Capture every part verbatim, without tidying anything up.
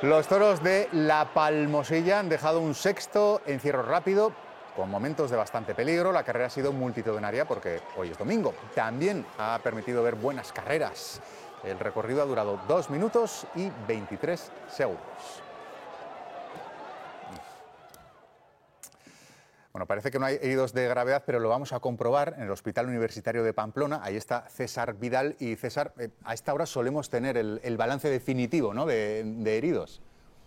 Los toros de La Palmosilla han dejado un sexto encierro rápido, con momentos de bastante peligro. La carrera ha sido multitudinaria porque hoy es domingo. También ha permitido ver buenas carreras. El recorrido ha durado dos minutos y veintitrés segundos. Bueno, parece que no hay heridos de gravedad, pero lo vamos a comprobar en el Hospital Universitario de Pamplona. Ahí está César Vidal. Y César, eh, a esta hora solemos tener el, el balance definitivo, ¿no?, de, de heridos.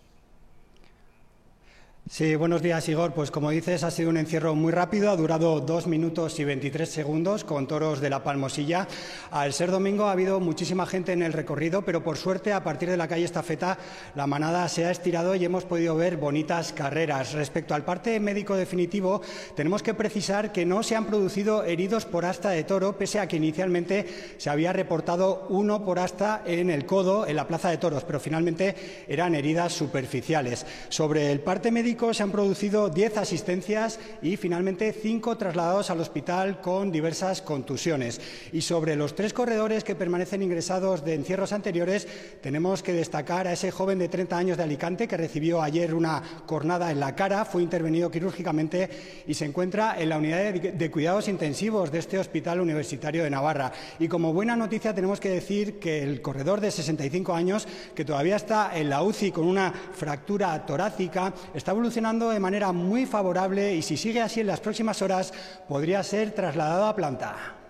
Sí, buenos días, Igor. Pues como dices, ha sido un encierro muy rápido, ha durado dos minutos y veintitrés segundos con toros de La Palmosilla. Al ser domingo ha habido muchísima gente en el recorrido, pero por suerte a partir de la calle Estafeta la manada se ha estirado y hemos podido ver bonitas carreras. Respecto al parte médico definitivo, tenemos que precisar que no se han producido heridos por asta de toro, pese a que inicialmente se había reportado uno por asta en el codo en la Plaza de Toros, pero finalmente eran heridas superficiales. Sobre el parte médico se han producido diez asistencias y finalmente cinco trasladados al hospital con diversas contusiones. Y sobre los tres corredores que permanecen ingresados de encierros anteriores, tenemos que destacar a ese joven de treinta años de Alicante que recibió ayer una cornada en la cara, fue intervenido quirúrgicamente y se encuentra en la unidad de, de cuidados intensivos de este Hospital Universitario de Navarra. Y como buena noticia tenemos que decir que el corredor de sesenta y cinco años, que todavía está en la U C I con una fractura torácica, está evolucionando de manera muy favorable y si sigue así en las próximas horas podría ser trasladado a planta.